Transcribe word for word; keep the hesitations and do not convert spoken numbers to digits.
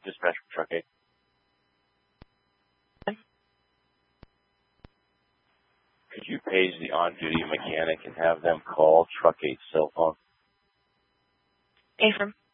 Dispatch from Truck eight. Could you page the on-duty mechanic and have them call Truck eight's cell phone? Affirm.